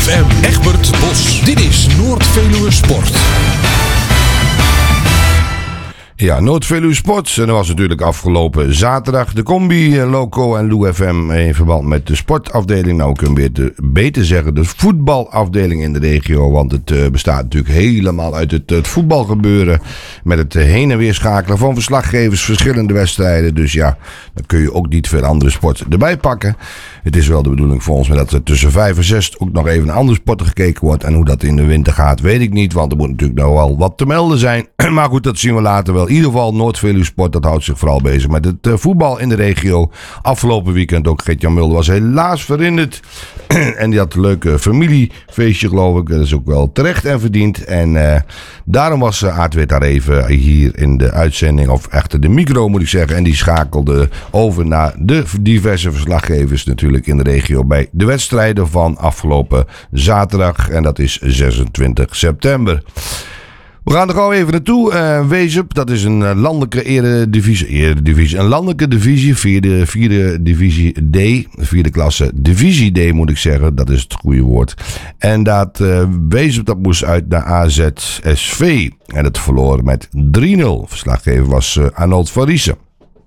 FM, Egbert Bos. Dit is Noord-Veluwe Sport. Ja, Noord-Veluwe Sport. En dat was natuurlijk afgelopen zaterdag de combi Loco en Lou FM in verband met de sportafdeling. Nou, we kunnen weer beter zeggen de voetbalafdeling in de regio. Want het bestaat natuurlijk helemaal uit het voetbalgebeuren. Met het heen en weer schakelen van verslaggevers, verschillende wedstrijden. Dus ja, dan kun je ook niet veel andere sport erbij pakken. Het is wel de bedoeling voor ons dat er tussen 5 en 6 ook nog even naar andere sporten gekeken wordt. En hoe dat in de winter gaat, weet ik niet. Want er moet natuurlijk nog wel wat te melden zijn. Maar goed, dat zien we later wel. In ieder geval Noord-Veluwe Sport, dat houdt zich vooral bezig met het voetbal in de regio. Afgelopen weekend ook Gert-Jan Mulder was helaas verhinderd. En die had een leuke familiefeestje, geloof ik. Dat is ook wel terecht en verdiend. En daarom was Aardwit daar even hier in de uitzending, of achter de micro moet ik zeggen. En die schakelde over naar de diverse verslaggevers natuurlijk in de regio bij de wedstrijden van afgelopen zaterdag. En dat is 26 september. We gaan er gauw even naartoe. Weesup, dat is een landelijke eredivisie. Een landelijke divisie, vierde divisie D. Vierde klasse divisie D moet ik zeggen. Dat is het goede woord. En dat Weesup, dat moest uit naar AZSV. En het verloor met 3-0. Verslaggever was Arnold van Riesen.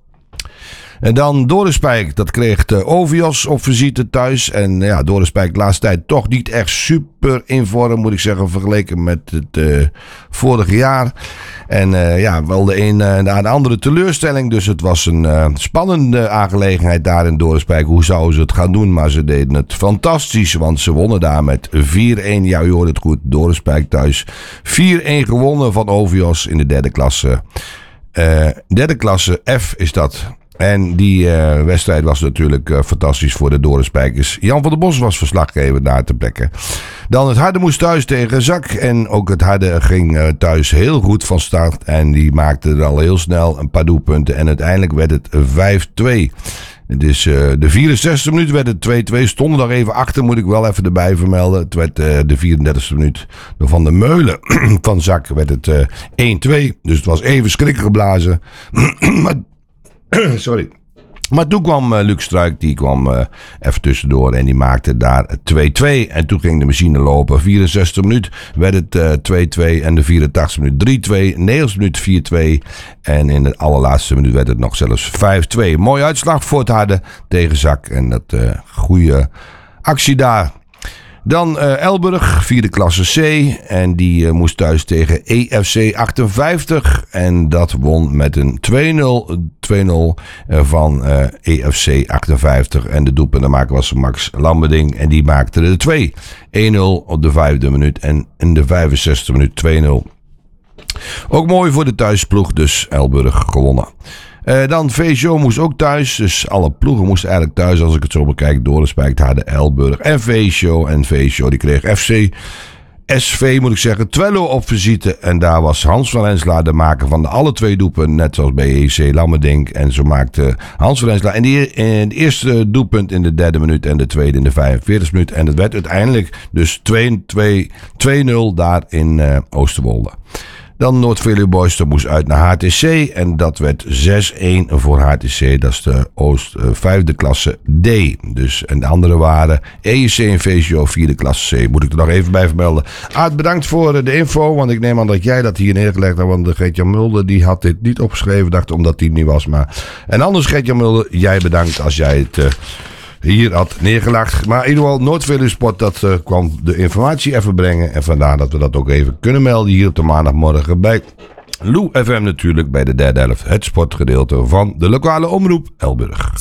En dan Dorenspijk, dat kreeg Ovios op visite thuis. En ja, Dorenspijk de laatste tijd toch niet echt super in vorm, moet ik zeggen, vergeleken met het vorige jaar. En ja, wel de een na de andere teleurstelling. Dus het was een spannende aangelegenheid daar in Dorenspijk. Hoe zouden ze het gaan doen? Maar ze deden het fantastisch, want ze wonnen daar met 4-1. Ja, u hoort het goed, Dorenspijk thuis. 4-1 gewonnen van Ovios in de derde klasse. Derde klasse F is dat. En die wedstrijd was natuurlijk fantastisch voor de Dorenspijkers. Jan van der Bos was verslaggever daar ter plekke. Dan het Harde moest thuis tegen Zak. En ook het Harde ging thuis heel goed van start. En die maakte er al heel snel een paar doelpunten. En uiteindelijk werd het 5-2. Dus de 64e minuut werd het 2-2. Stonden daar even achter, moet ik wel even erbij vermelden. Het werd de 34e minuut door Van der Meulen van Zak werd het 1-2. Dus het was even schrik geblazen. Sorry. Maar toen kwam Luc Struik, die kwam even tussendoor en die maakte daar 2-2. En toen ging de machine lopen. 64 minuut werd het 2-2 en de 84 minuut 3-2. 90 minuut 4-2 en in de allerlaatste minuut werd het nog zelfs 5-2. Mooie uitslag voor het Harde tegen Zak en dat goede actie daar. Dan Elburg, vierde klasse C. En die moest thuis tegen EFC 58. En dat won met een 2-0 van EFC 58. En de doelpuntenmaker was Max Lamberding. En die maakte er 2. 1-0 op de 5e minuut. En in de 65e minuut 2-0. Ook mooi voor de thuisploeg, dus Elburg gewonnen. Dan VSO moest ook thuis. Dus alle ploegen moesten eigenlijk thuis. Als ik het zo bekijk. Dorenspijk, Harde, Elburg en VSO. En VSO die kreeg FC SV moet ik zeggen. Twello op visite. En daar was Hans van Renselaar de maker van de alle twee doelpunten. Net zoals bij EC Lammerdink. En zo maakte Hans van Renselaar. En het eerste doelpunt in de derde minuut. En de tweede in de 45e minuut. En dat werd uiteindelijk dus 2-0 daar in Oosterwolde. Dan Noord-Veluwe Boys, dat moest uit naar HTC. En dat werd 6-1 voor HTC. Dat is de vijfde klasse D. Dus, en de andere waren EEC en VCO, vierde klasse C. Moet ik er nog even bij vermelden. Aad, bedankt voor de info. Want ik neem aan dat jij dat hier neergelegd hebt. Want de Gert-Jan Mulder die had dit niet opgeschreven. Dacht omdat hij niet was. Maar... En anders Gert-Jan Mulder, jij bedankt als jij het... hier had neergelegd. Maar in ieder geval Noord-Veluwe Sport, dat kwam de informatie even brengen. En vandaar dat we dat ook even kunnen melden hier op de maandagmorgen bij Lou FM natuurlijk. Bij de derde helft, het sportgedeelte van de lokale omroep Elburg.